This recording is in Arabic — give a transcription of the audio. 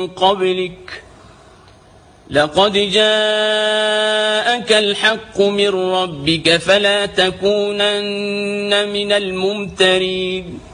قبلك لقد جاءك الحق من ربك فلا تكونن من الممترين